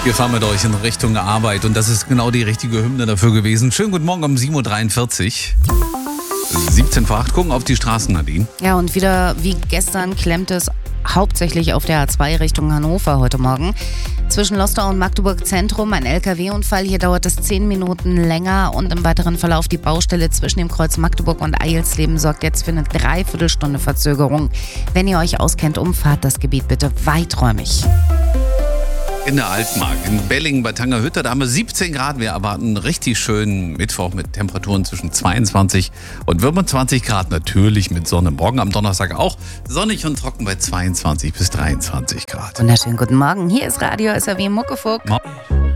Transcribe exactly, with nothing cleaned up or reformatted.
Wir fahren mit euch in Richtung Arbeit und das ist genau die richtige Hymne dafür gewesen. Schönen guten Morgen um sieben Uhr dreiundvierzig. siebzehn vor acht, gucken auf die Straßen, Nadine. Ja, und wieder wie gestern klemmt es hauptsächlich auf der A zwei Richtung Hannover heute Morgen. Zwischen Lostorf und Magdeburg Zentrum ein L K W-Unfall. Hier dauert es zehn Minuten länger und im weiteren Verlauf die Baustelle zwischen dem Kreuz Magdeburg und Eilsleben sorgt jetzt für eine Dreiviertelstunde Verzögerung. Wenn ihr euch auskennt, umfahrt das Gebiet bitte weiträumig. In der Altmark, in Bellingen bei Tangerhütte, da haben wir siebzehn Grad. Wir erwarten einen richtig schönen Mittwoch mit Temperaturen zwischen zweiundzwanzig und fünfundzwanzig Grad. Natürlich mit Sonne. Morgen am Donnerstag auch sonnig und trocken bei zweiundzwanzig bis dreiundzwanzig Grad. Wunderschönen guten Morgen. Hier ist Radio S R W Muckefuck.